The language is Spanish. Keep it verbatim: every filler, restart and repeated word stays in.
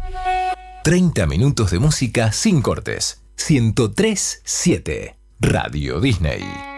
treinta minutos de música sin cortes. ciento tres punto siete Radio Disney.